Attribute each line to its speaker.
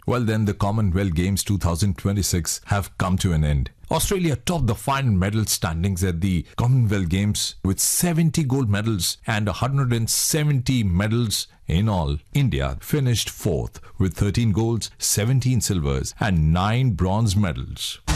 Speaker 1: Well, then the Commonwealth Games 2026 have come to an end. Australia topped the final medal standings at the Commonwealth Games with 70 gold medals and 170 medals in all. India finished fourth with 13 golds, 17 silvers and 9 bronze medals.